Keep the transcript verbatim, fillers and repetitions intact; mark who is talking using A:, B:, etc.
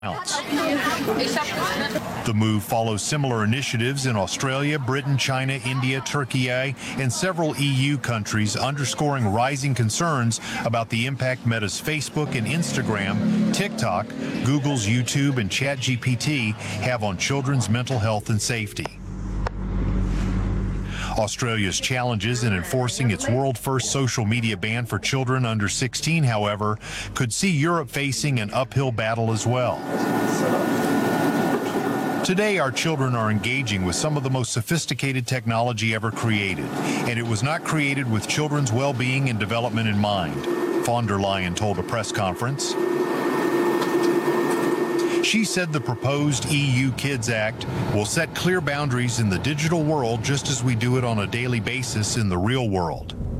A: The move follows similar initiatives in Australia, Britain, China, India, Turkey, and several E U countries, underscoring rising concerns about the impact Meta's Facebook and Instagram, TikTok, Google's YouTube, and ChatGPT have on children's mental health and safety. Australia's challenges in enforcing its world-first social media ban for children under sixteen, however, could see Europe facing an uphill battle as well. Today, our children are engaging with some of the most sophisticated technology ever created, and it was not created with children's well-being and development in mind, von der Leyen told a press conference. She said the proposed E U Kids Act will set clear boundaries in the digital world just as we do it on a daily basis in the real world.